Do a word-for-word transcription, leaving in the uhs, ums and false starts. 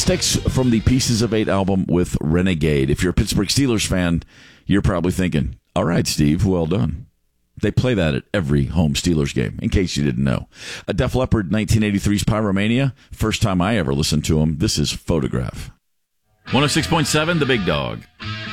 Acoustics from the Pieces of Eight album with Renegade. If you're a Pittsburgh Steelers fan, you're probably thinking, all right, Steve, well done. They play that at every home Steelers game, in case you didn't know. A Def Leppard, nineteen eighty-three's Pyromania. First time I ever listened to them. This is Photograph. one oh six point seven, The Big Dog.